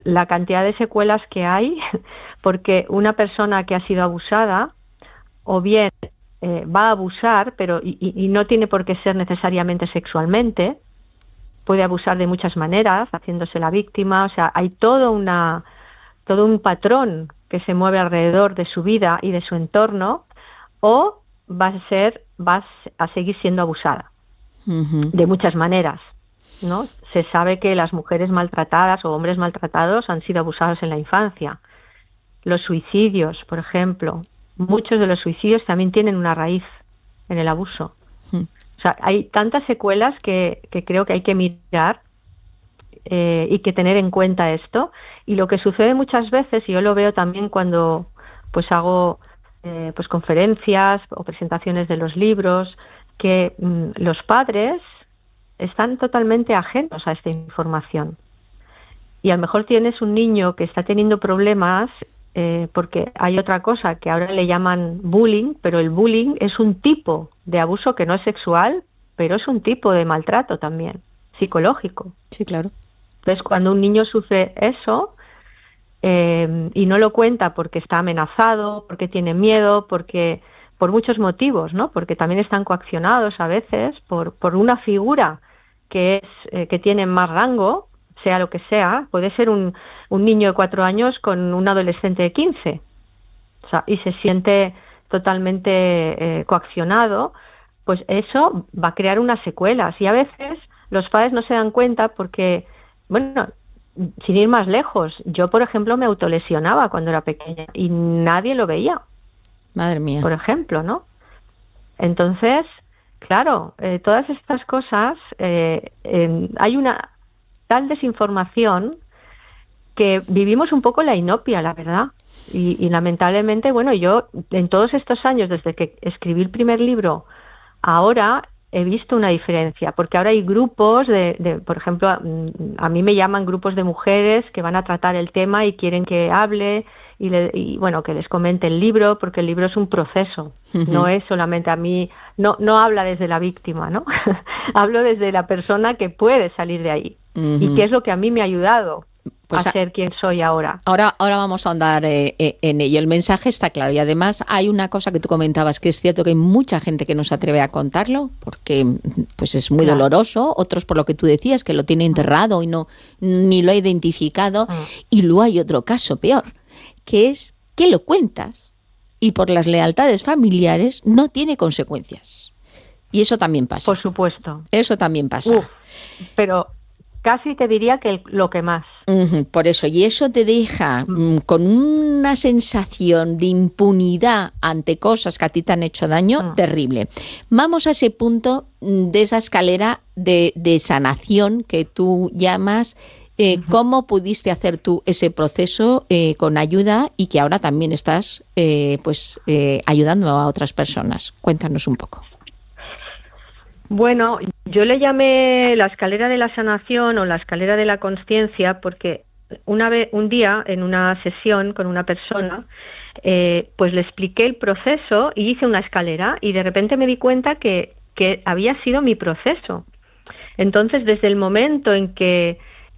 la cantidad de secuelas que hay, porque una persona que ha sido abusada, o bien va a abusar, pero y no tiene por qué ser necesariamente sexualmente, puede abusar de muchas maneras, haciéndose la víctima, o sea, hay todo un patrón que se mueve alrededor de su vida y de su entorno, o vas a seguir siendo abusada Ujú. de muchas maneras, ¿no? Se sabe que las mujeres maltratadas o hombres maltratados han sido abusados en la infancia. Los suicidios, por ejemplo, muchos de los suicidios también tienen una raíz en el abuso. Mm. O sea, hay tantas secuelas que creo que hay que mirar y que tener en cuenta esto. Y lo que sucede muchas veces, y yo lo veo también cuando pues hago pues conferencias o presentaciones de los libros, que los padres están totalmente ajenos a esta información. Y a lo mejor tienes un niño que está teniendo problemas porque hay otra cosa que ahora le llaman bullying, pero el bullying es un tipo de abuso que no es sexual, pero es un tipo de maltrato también, psicológico. Sí, claro. Entonces, cuando un niño sufre eso y no lo cuenta porque está amenazado, porque tiene miedo, porque por muchos motivos, ¿no? Porque también están coaccionados a veces por una figura que tiene más rango, sea lo que sea, puede ser un niño de 4 años con un adolescente de 15, o sea, y se siente totalmente coaccionado, pues eso va a crear unas secuelas. Y a veces los padres no se dan cuenta porque, bueno, sin ir más lejos, yo, por ejemplo, me autolesionaba cuando era pequeña y nadie lo veía, Madre mía. por ejemplo, ¿no? Entonces, claro, todas estas cosas, hay una tal desinformación que vivimos un poco la inopia, la verdad. Y lamentablemente, bueno, yo en todos estos años, desde que escribí el primer libro, ahora he visto una diferencia, porque ahora hay grupos por ejemplo, a mí me llaman grupos de mujeres que van a tratar el tema y quieren que hable y bueno, que les comente el libro, porque el libro es un proceso, no es solamente a mí, no habla desde la víctima, ¿no? Hablo desde la persona que puede salir de ahí. Y qué es lo que a mí me ha ayudado Pues a ser quien soy ahora. ahora vamos a ahondar en ello. El mensaje está claro y además hay una cosa que tú comentabas, que es cierto que hay mucha gente que no se atreve a contarlo porque pues es muy doloroso, otros por lo que tú decías que lo tiene enterrado y no ni lo ha identificado, y luego hay otro caso peor, que es que lo cuentas y por las lealtades familiares no tiene consecuencias. Y eso también pasa. Por supuesto. Eso también pasa. Pero casi te diría que lo que más. Por eso, y eso te deja con una sensación de impunidad ante cosas que a ti te han hecho daño terrible. Vamos a ese punto de esa escalera de sanación que tú llamas. ¿Cómo pudiste hacer tú ese proceso con ayuda y que ahora también estás ayudando a otras personas? Cuéntanos un poco. Bueno, yo le llamé la escalera de la sanación o la escalera de la consciencia porque un día en una sesión con una persona, pues le expliqué el proceso y hice una escalera y de repente me di cuenta que había sido mi proceso. Entonces, desde el momento en que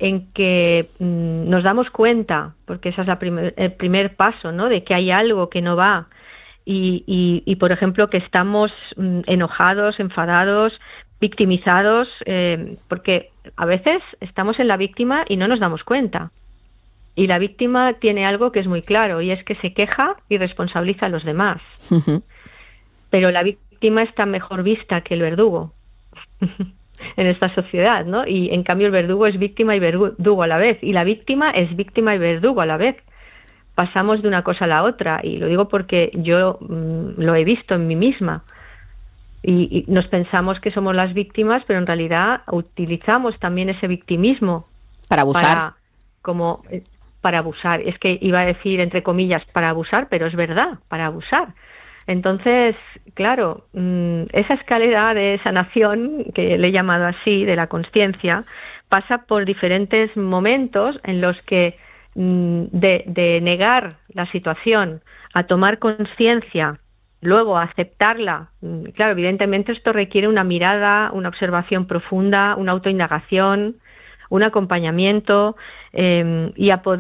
nos damos cuenta, porque ese es el primer paso, ¿no? De que hay algo que no va, y por ejemplo que estamos enojados, enfadados, victimizados, porque a veces estamos en la víctima y no nos damos cuenta. Y la víctima tiene algo que es muy claro y es que se queja y responsabiliza a los demás. Pero la víctima está mejor vista que el verdugo en esta sociedad, ¿no? Y en cambio el verdugo es víctima y verdugo a la vez, y la víctima es víctima y verdugo a la vez. Pasamos de una cosa a la otra, y lo digo porque yo lo he visto en mí misma. Y nos pensamos que somos las víctimas, pero en realidad utilizamos también ese victimismo para abusar. Para abusar. Es que iba a decir entre comillas para abusar, pero es verdad, para abusar. Entonces, claro, esa escalera de sanación, que le he llamado así, de la consciencia, pasa por diferentes momentos en los que de negar la situación a tomar conciencia, luego a aceptarla. Claro, evidentemente esto requiere una mirada, una observación profunda, una autoindagación, un acompañamiento y a poder